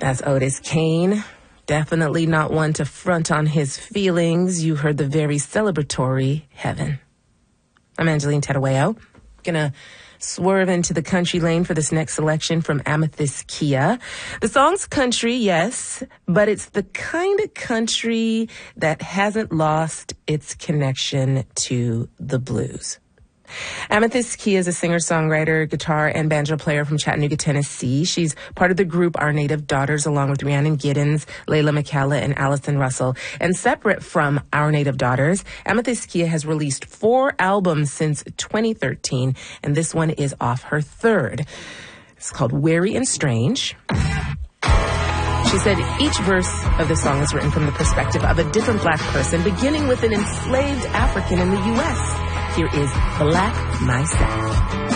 That's Otis Kane. Definitely not one to front on his feelings. You heard the very celebratory Heaven. I'm Angeline Tedaweo. Gonna swerve into the country lane for this next selection from Amethyst Kia. The song's country, yes, but it's the kind of country that hasn't lost its connection to the blues. Amethyst Kia is a singer-songwriter, guitar, and banjo player from Chattanooga, Tennessee. She's part of the group Our Native Daughters, along with Rhiannon Giddens, Layla McCalla, and Allison Russell. And separate from Our Native Daughters, Amethyst Kia has released 4 albums since 2013, and this one is off her 3rd. It's called Weary and Strange. She said each verse of the song is written from the perspective of a different Black person, beginning with an enslaved African in the U.S. Here is Black Myself.